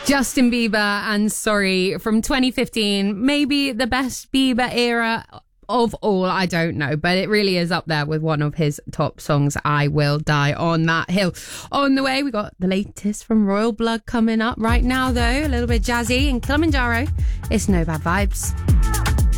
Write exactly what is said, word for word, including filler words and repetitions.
Justin Bieber and Sorry from twenty fifteen. Maybe the best Bieber era of all, I don't know, but it really is up there with one of his top songs, I Will Die on That Hill. On the way, we got the latest from Royal Blood coming up right now, though. A little bit jazzy and Kilimanjaro. It's No Bad Vibes.